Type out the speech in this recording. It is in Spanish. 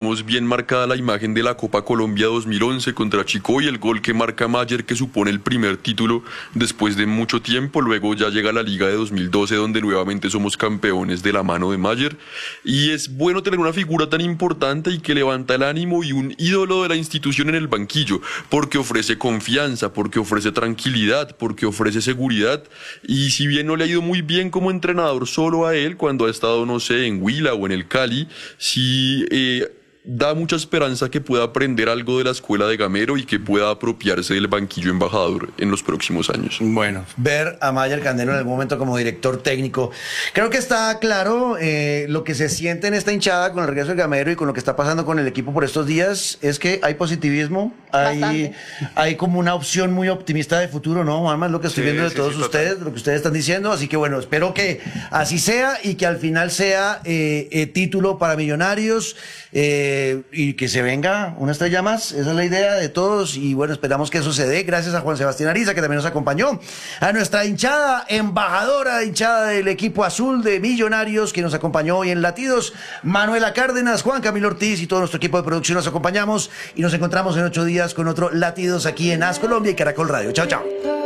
tenemos bien marcada la imagen de la Copa Colombia 2011 contra Chico y el gol que marca Mayer, que supone el primer título después de mucho tiempo. Luego ya llega la Liga de 2012, donde nuevamente somos campeones de la mano de Mayer. Y es bueno tener una figura tan importante y que levanta el ánimo y un ídolo de la institución en el banquillo, porque ofrece confianza, porque ofrece tranquilidad, porque ofrece seguridad. Y si bien no le ha ido muy bien como entrenador solo a él, cuando ha estado, no sé, en Huila o en el Cali, sí da mucha esperanza que pueda aprender algo de la escuela de Gamero y que pueda apropiarse del banquillo embajador en los próximos años. Bueno, ver a Mayer Candelo en algún momento como director técnico, creo que está claro. Lo que se siente en esta hinchada con el regreso de Gamero y con lo que está pasando con el equipo por estos días es que hay positivismo, hay como una opción muy optimista de futuro, ¿no, Juanma? Es lo que estoy viendo de todos ustedes, lo que ustedes están diciendo, así que bueno, espero que así sea y que al final sea título para Millonarios, y que se venga una estrella más. Esa es la idea de todos y bueno, esperamos que eso se dé. Gracias a Juan Sebastián Ariza, que también nos acompañó, a nuestra hinchada, embajadora, hinchada del equipo azul de Millonarios, que nos acompañó hoy en Latidos, Manuela Cárdenas, Juan Camilo Ortiz y todo nuestro equipo de producción. Nos acompañamos y nos encontramos en 8 días con otro Latidos aquí en As Colombia y Caracol Radio. Chao, chao.